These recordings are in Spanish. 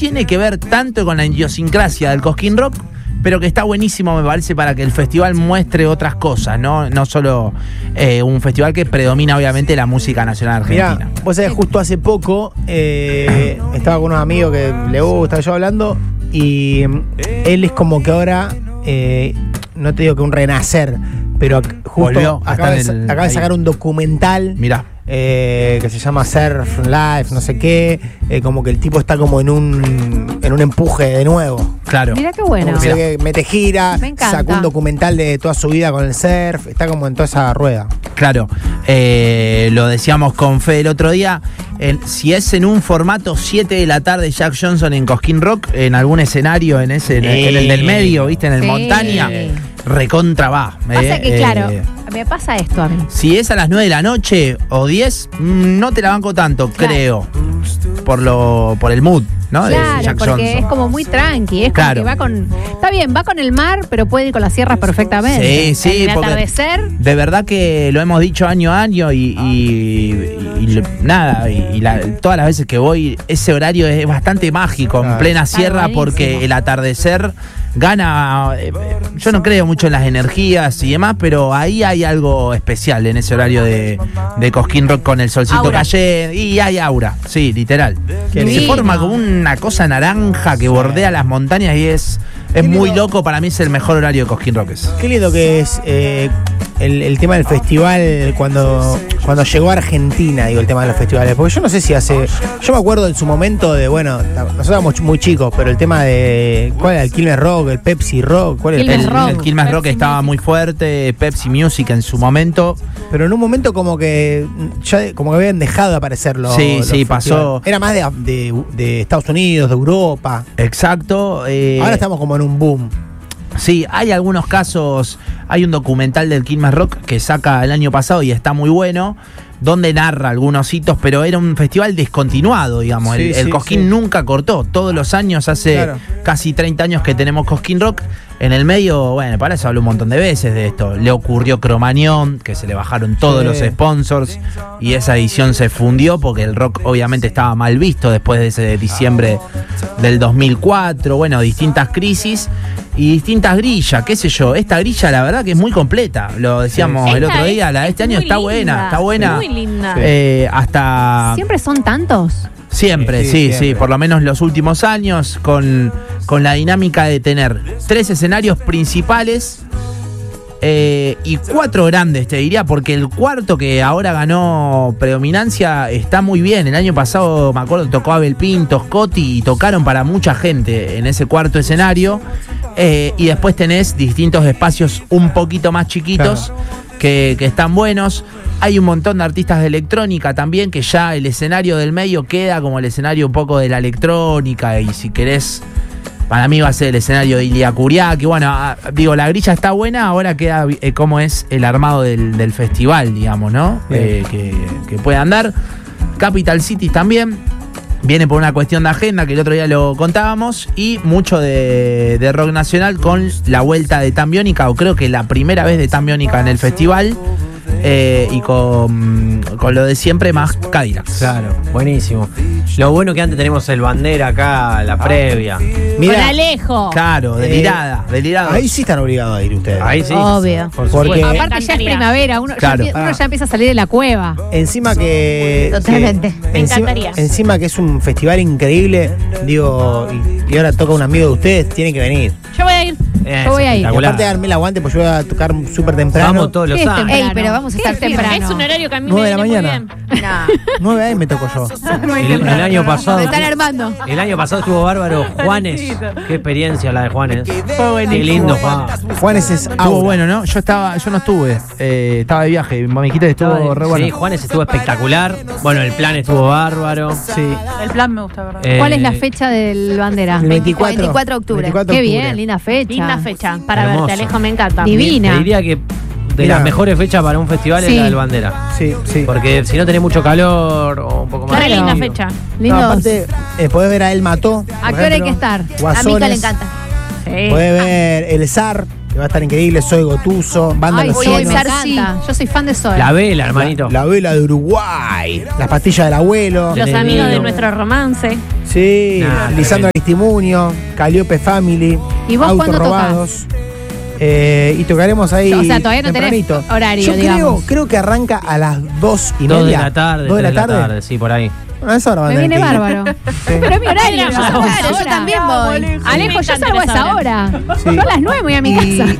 tiene que ver tanto con la idiosincrasia del Cosquín Rock, pero que está buenísimo, me parece, para que el festival muestre otras cosas, no solo un festival que predomina obviamente la música nacional argentina. Mirá, vos sabés, justo hace poco estaba con unos amigos que le gusta, yo hablando, y él es como que ahora, no te digo que un renacer, pero justo acaba de sacar un documental. Mirá. Que se llama Surf Life, no sé qué, como que el tipo está como en un empuje de nuevo. Claro. Mirá qué bueno. Como que mete gira, Me encanta. sacó un documental de toda su vida con el surf, está como en toda esa rueda. Claro, lo decíamos con Fe el otro día, si es en un formato 7 de la tarde Jack Johnson en Cosquín Rock, en algún escenario, en el del medio, ¿viste? En el montaña, recontra va. Pasa que, claro, me pasa esto a mí. Si es a las 9 de la noche o 10, no te la banco tanto, creo. Por el mood, ¿no? Claro, de Jack porque Johnson. es como muy tranqui, es como Claro. que va con... Está bien, va con el mar, pero puede ir con las sierras perfectamente. Sí, el porque atardecer. de verdad que lo hemos dicho año a año y todas las veces que voy, ese horario es bastante mágico, en plena sierra, buenísimo. porque el atardecer gana. Yo no creo mucho en las energías y demás, pero ahí hay algo especial en ese horario de Cosquín Rock con el solcito Aura. cayendo. Y hay aura, sí, literal. Se Divino. forma como una cosa naranja que bordea las montañas y es muy loco. Para mí es el mejor horario de Cosquín Rock. Qué lindo que es el tema del festival cuando llegó a Argentina, digo, el tema de los festivales. Porque yo no sé si yo me acuerdo en su momento de, bueno, nosotros éramos muy chicos, pero el tema de, ¿cuál era? El Quilmes Rock, el Pepsi Rock, ¿cuál era? Quilmes Rock. El Quilmes Rock estaba muy fuerte, Pepsi Music en su momento. Pero en un momento como que ya como que habían dejado de aparecer los Sí, pasó. festivales. Era más de Estados Unidos, de Europa. Exacto. Ahora estamos como en un boom. Sí, hay algunos casos. Hay un documental del Quilmes Rock que saca el año pasado y está muy bueno, donde narra algunos hitos, pero era un festival descontinuado, digamos. Sí, el Cosquín nunca cortó. Todos los años, hace casi 30 años que tenemos Cosquín Rock. En el medio, bueno, para eso habló un montón de veces de esto. Le ocurrió Cromañón, que se le bajaron todos los sponsors y esa edición se fundió porque el rock obviamente estaba mal visto después de ese diciembre del 2004. Bueno, distintas crisis y distintas grillas, qué sé yo. Esta grilla la verdad que es muy completa. Lo decíamos el otro día, la de este año está buena, está buena. Muy linda. Hasta... ¿Siempre son tantos? Siempre, sí, por lo menos los últimos años, con la dinámica de tener 3 escenarios principales y 4 grandes, te diría, porque el cuarto que ahora ganó predominancia está muy bien. El año pasado, me acuerdo, tocó Abel Pinto, Scotti y tocaron para mucha gente en ese cuarto escenario. Y después tenés distintos espacios un poquito más chiquitos que están buenos. Hay un montón de artistas de electrónica también, que ya el escenario del medio queda como el escenario un poco de la electrónica. Y si querés, para mí va a ser el escenario de Ilia Kuriaki. Bueno, digo, la grilla está buena, ahora queda cómo es el armado del festival, digamos, ¿no? Que puede andar. Capital City también viene por una cuestión de agenda que el otro día lo contábamos, y mucho de rock nacional con la vuelta de Tambiónica, o creo que la primera vez de Tambiónica en el festival. Y con lo de siempre más Cadillacs. Claro, buenísimo. Lo bueno que antes tenemos el bandera acá, la previa. Con Alejo. Claro, delirado. Ahí sí están obligados a ir ustedes. Ahí sí. Obvio. Por Porque- supuesto. Aparte ya es primavera, uno ya empieza a salir de la cueva. Encima que... Totalmente. que Me encantaría. Encima que es un festival increíble, digo, y ahora toca un amigo de ustedes, tiene que venir. Yo voy a ir. Yo voy a ir. Y aparte de darme el aguante, pues yo voy a tocar súper temprano. Vamos todos los ¿Qué es años. temprano? Ey, pero vamos a estar temprano. Es un horario que a mí 9 me de la viene muy mañana. bien. 9 AM me tocó yo. El año pasado. Me están armando. El año pasado estuvo bárbaro Juanes. Qué experiencia la de Juanes. Qué lindo, Juan. Juanes es Estuvo bueno, ¿no? Yo no estuve. Estaba de viaje. Me dijiste que estuvo re bueno. Sí, Juanes estuvo espectacular. Bueno, el plan estuvo bárbaro. Sí. El plan me gusta, ¿verdad? ¿Cuál es la fecha del bandera? El 24. 24 de octubre. 24 Qué de octubre. bien, linda fecha. Linda fecha para Hermoso. verte, Alejo, me encanta. Divina. Te diría que de Mirá. las mejores fechas para un festival Sí. es la del bandera. Sí, sí. Porque si no tenés mucho calor o un poco más. Re Claro. linda frío. fecha. No, Lindos. aparte, podés ver a El Mató. ¿A qué hora hay que estar? A Mica Guasones. le encanta. Sí. Podés ver El Zar. que va a estar increíble. Soy Gotuso, Banda Ay, Los sí, Sonos, me encanta. Yo soy fan de Soda. La vela, hermanito. la Vela de Uruguay, Las Pastillas del Abuelo, Los amigos de Divino. nuestro romance. sí, Nah, Lisandro Aristimuño, Calliope Family, ¿Y vos Autos cuándo Robados. Y tocaremos ahí. O sea, todavía no tenés tempranito. horario, Yo digamos. creo que arranca a las 2:30. 2 de la tarde. 2 de la 3 tarde. sí, por ahí. Bueno, a esa hora van a Me tener viene que ir. bárbaro. Sí. Pero es mi horario. Claro, Yo salgo a esa yo hora. también voy. Alejo, yo salgo a esa hora. Sí. Yo a las 9 voy a mi Y- casa.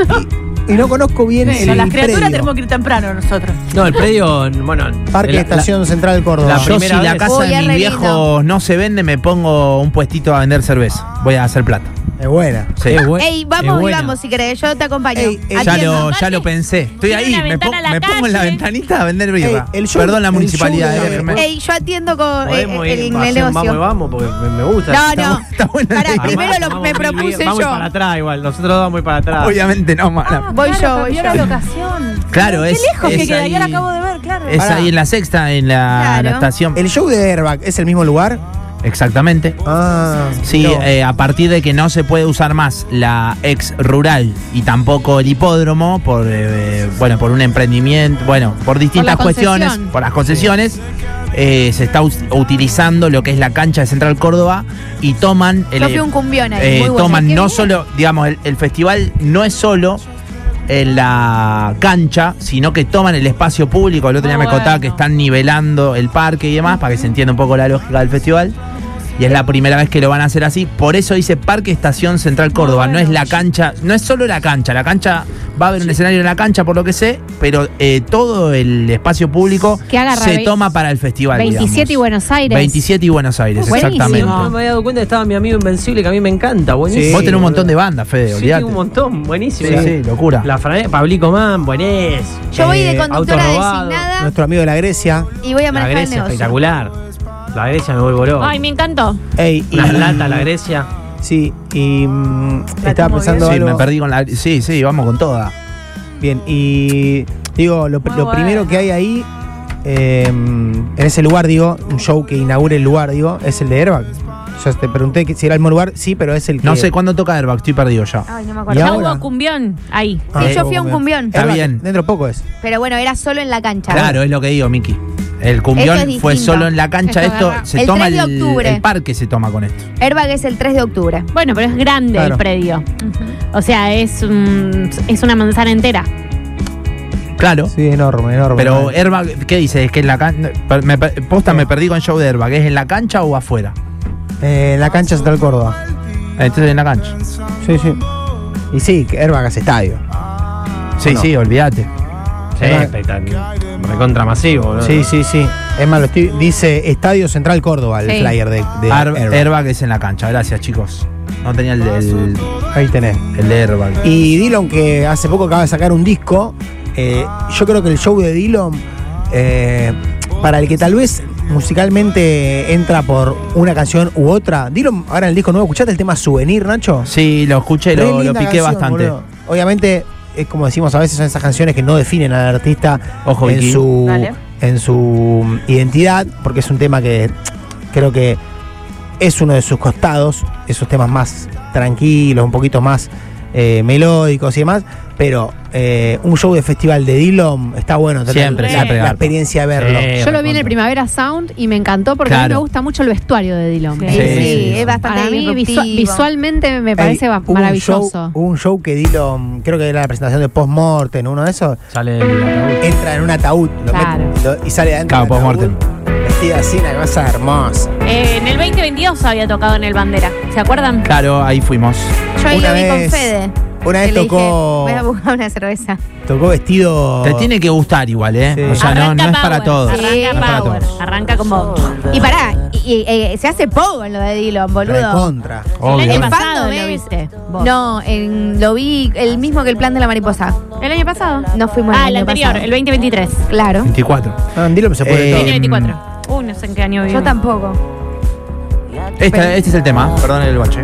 y no conozco bien Pero el las criaturas predio. tenemos que ir temprano nosotros. No, el predio, bueno. Parque la- Estación Central Córdoba. la Yo si primera la vez. casa Uy, de es mis re lindo. viejos no se vende, me pongo un puestito a vender cerveza. Voy a hacer plata. Es buena. Sí. Ey, vamos y vamos si querés, yo te acompaño. Ey, ey, Ya lo pensé. Estoy Tiene ahí, una me ventana a la pongo en la calle. ventanita a vender birra. Ey, el show- Perdón la el municipalidad. show de- firme. Ey, yo atiendo con Podemos ir, el vamos y negocio. vamos, porque me gusta. No. Está buena la Pará, idea. primero Vamos, me vamos, propuse vamos yo. para atrás igual, nosotros dos vamos a ir para atrás. Obviamente no, mana. Voy yo. cambió la locación. Claro, Qué es. lejos es que queda, ahí, ya la acabo de ver, claro. Es Pará. ahí en la sexta, en la Claro. estación. ¿El show de Airbag es el mismo lugar? Exactamente. Ah, Sí, no. a partir de que no se puede usar más la ex rural y tampoco el hipódromo por por un emprendimiento, por distintas Por la cuestiones, concesión. por las concesiones, se está utilizando lo que es la cancha de Central Córdoba y toman Yo fui un cumbión ahí, muy bueno. toman Qué no bien. solo, digamos, el festival no es solo en la cancha, sino que toman el espacio público. El otro día me Bueno. contaba que están nivelando el parque y demás para que se entienda un poco la lógica del festival. Y es la primera vez que lo van a hacer así. Por eso dice Parque Estación Central Córdoba. Bueno. No es la cancha, no es solo la cancha. La cancha va a haber un escenario en la cancha, por lo que sé, pero todo el espacio público Que agarra se toma para el festival. 27 y digamos. Buenos Aires. 27 y Buenos Aires, Buenísimo. exactamente. No me había dado cuenta que estaba mi amigo Invencible, que a mí me encanta, buenísimo. Sí. Vos tenés un montón de bandas, Fede, Sí, olvidate. un montón, buenísimo. Sí, sí, locura. La franela, Pablico Man, buenés. Yo voy de conductora Auto robado. designada Nuestro amigo de la Grecia. y voy a La manejar el Grecia, negocio. espectacular. La Grecia me vuelvo loco. Ay, me encantó. Ey, y, Una plata, la Grecia. Sí, y estaba como pensando Sí, algo. me perdí con la. Sí, vamos con toda. Bien, y digo, lo bueno. primero que hay ahí, en ese lugar, digo, un show que inaugure el lugar, digo, es el de Airbag. Yo te pregunté si era el mismo lugar, sí, pero es el que. No sé cuándo toca Airbag, estoy perdido ya. Ay, no me ¿Y acuerdo. Ya ahora? hubo cumbión ahí. Ah, Sí, yo fui a un cumbión. Está Airbag, bien. Dentro de poco es. Pero bueno, era solo en la cancha. Claro, es lo que digo, Miki. El Esto cumbión es fue distinto. solo en la cancha. Esto es Esto verdad. se El toma 3 de octubre. el parque se toma con esto. Airbag es el 3 de octubre. Bueno, pero es grande Claro. el predio. O sea, es una manzana entera. Claro. Sí, enorme, enorme. Pero Airbag, ¿qué dice? Es que en la cancha. Posta, me perdí con el show de Airbag. ¿Es en la cancha o afuera? En la cancha Central Córdoba. Entonces en la cancha. Sí, sí. Y sí, que Airbag es estadio. Sí, no? sí, olvídate. Sí, espectacular. Recontra masivo, ¿no? Sí, sí, sí. Es más, dice Estadio Central Córdoba, el Sí. flyer de Airbag. Airbag es en la cancha. Gracias, chicos. No tenía el Ahí tenés. de Airbag. Y Dillon, que hace poco acaba de sacar un disco, yo creo que el show de Dillon, para el que tal vez musicalmente entra por una canción u otra, Dillon, ahora en el disco nuevo, ¿escuchaste el tema Souvenir, Nacho? Sí, lo escuché, Re lo linda piqué canción, bastante. boludo. Obviamente, es como decimos a veces, son esas canciones que no definen al artista Ojo, en Vicky. Dale. en su identidad, porque es un tema que creo que es uno de sus costados, esos temas más tranquilos, un poquito más melódicos y demás, pero un show de festival de Dillon está bueno. Siempre, siempre. la experiencia de verlo. Sí. Yo lo vi en el Primavera Sound y me encantó porque a mí Claro. me gusta mucho el vestuario de Dillon. Sí, Sí, sí, sí. es bastante Para mí disruptivo. visualmente me parece Hubo maravilloso. hubo un show que Dillon, creo que era la presentación de Post Mortem, uno de esos, Sale el ataúd. entra en un ataúd Claro. y sale de adentro Claro, del Post ataúd, Mortem. vestida así, una cosa hermosa. En el 2022 había tocado en el Bandera. ¿Se acuerdan? Claro, ahí fuimos. Yo ahí Una lo vi con vez- Fede. Una vez que le dije, tocó, voy a buscar una cerveza. tocó vestido. Te tiene que gustar igual, ¿eh? Sí. O sea, no Arranca es para power, todos. Sí. Arranca No es para power. todos. Arranca como. Y pará, se hace poco en lo de Dillon, boludo. Recontra. Obvio. El año En pasado Fandom, lo viste. vos. No, lo vi el mismo que el plan de la mariposa. ¿El año pasado? No fuimos El anterior, pasado. el 2023. Claro. 24. Ah, Dillon se puede todo. 2024. Uy, no sé en qué año vivo. Yo tampoco. Este es el tema, perdón el bache.